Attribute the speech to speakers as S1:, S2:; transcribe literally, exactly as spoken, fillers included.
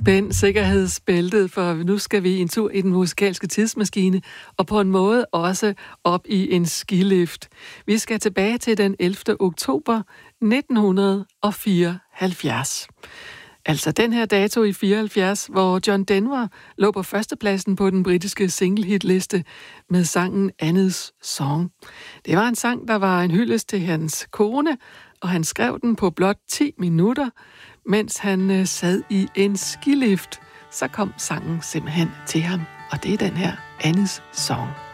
S1: Spænd sikkerhedsbæltet, for nu skal vi en tur i den musikalske tidsmaskine, og på en måde også op i en skilift. Vi skal tilbage til den ellevte oktober nitten fireoghalvfjerds. Altså den her dato i fireoghalvfjerds, hvor John Denver lå på førstepladsen på den britiske singlehitliste med sangen Annie's Song. Det var en sang, der var en hyldest til hans kone, og han skrev den på blot ti minutter, mens han øh, sad i en skilift. Så kom sangen simpelthen til ham, og det er den her Annie's Song.